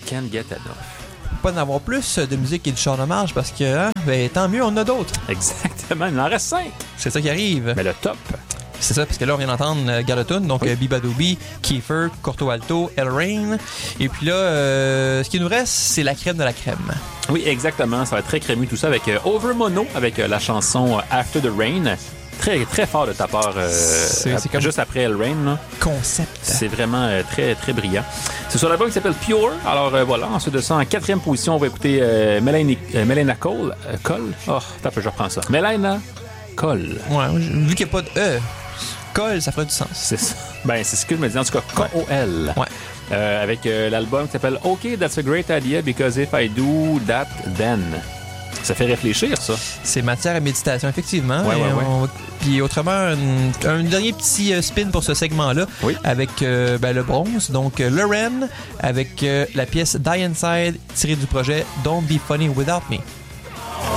Can't Get Enough. Pas d'en avoir plus de musique et de chant hommage parce que, tant mieux, on en a d'autres. Exactement, il en reste 5. C'est ça qui arrive. Mais le top. C'est ça, parce que là, on vient d'entendre Galatune, donc Bibadoubi, Kiefer, Corto Alto, El Rain. Et puis là, ce qui nous reste, c'est la crème de la crème. Oui, exactement. Ça va être très crémeux tout ça avec Over Mono, avec la chanson After the Rain. Très, très fort de ta part, c'est comme juste après El Rain. Là. Concept. C'est vraiment très, très brillant. C'est sur l'album qui s'appelle Pure. Alors voilà, ensuite de ça, en 4e position, on va écouter Melina Cole. Cole? Oh, attends, je reprends ça. Melina Cole. Ouais, vu qu'il n'y a pas de E, Cole, ça ferait du sens. C'est ça. Ben, c'est ce que je me dis. En tout cas, K-O-L. Ouais. Avec l'album qui s'appelle OK, That's a Great Idea Because If I Do That Then. Ça fait réfléchir, ça. C'est matière à méditation, effectivement. Ouais. Puis autrement, un dernier petit spin pour ce segment-là, avec le bronze. Donc, Lauren, avec la pièce Die Inside, tirée du projet Don't Be Funny Without Me.